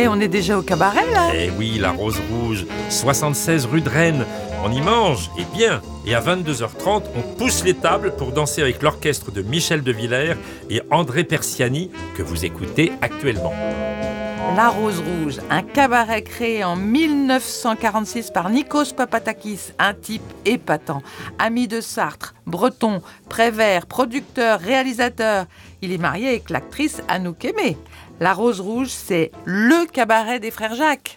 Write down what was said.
on est déjà au cabaret, là. Eh oui, la Rose Rouge, 76 rue de Rennes. On y mange, et bien. Et à 22h30, on pousse les tables pour danser avec l'orchestre de Michel de Villers et André Persiani, que vous écoutez actuellement. La Rose Rouge, un cabaret créé en 1946 par Nikos Papatakis, un type épatant. Ami de Sartre, breton, Prévert, producteur, réalisateur. Il est marié avec l'actrice Anouk Aimée. La Rose Rouge, c'est le cabaret des frères Jacques.